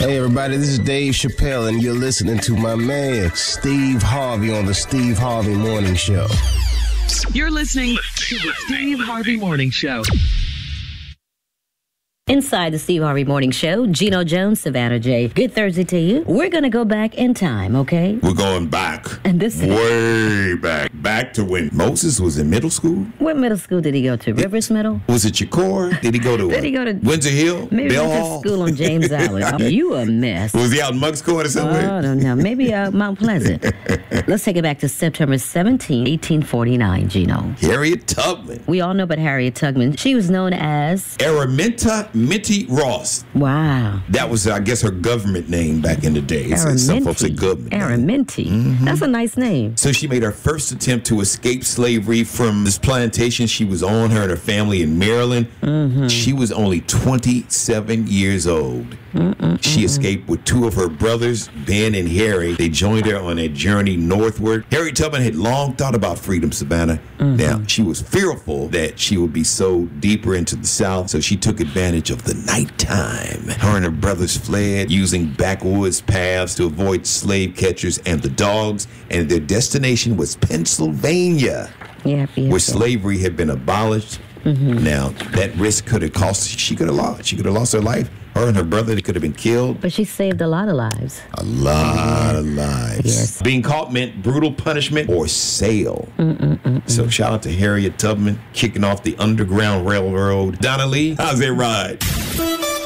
Hey everybody, this is Dave Chappelle and you're listening to my man Steve Harvey on the Steve Harvey Morning Show. You're listening to the Steve Harvey Morning Show. Inside the Steve Harvey Morning Show, Gino Jones, Savannah J. Good Thursday to you. We're going to go back in time, okay? We're going back. And this is way back. Back to when Moses was in middle school. What middle school did he go to? Rivers Middle? Was it Chicor? Did he go to Did he go to Windsor Hill? Maybe Bell he went Hall? to school on James Island. Oh, you a mess. Was he out in Mugg's Court or somewhere? Oh, I don't know. Maybe Mount Pleasant. Let's take it back to September 17, 1849, Gino. Harriet Tubman. We all know about Harriet Tubman. She was known as Araminta Minty Ross. Wow. That was, I guess, her government name back in the day. Some folks say government. Araminty. Mm-hmm. That's a nice name. So she made her first attempt to escape slavery from this plantation she was on, her and her family in Maryland. Mm-hmm. She was only 27 years old. She escaped with two of her brothers, Ben and Harry. They joined her on a journey northward. Harriet Tubman had long thought about freedom, Savannah. Now, she was fearful that she would be so deeper into the South, so she took advantage of the nighttime. Her and her brothers fled using backwoods paths to avoid slave catchers and the dogs, and their destination was Pennsylvania, where slavery had been abolished. Now, that risk could have cost, she could have lost her life. Her and her brother, they could have been killed. But she saved a lot of lives. A lot of lives. Yes. Being caught meant brutal punishment or sale. So shout out to Harriet Tubman, kicking off the Underground Railroad. Donna Lee, how's that ride?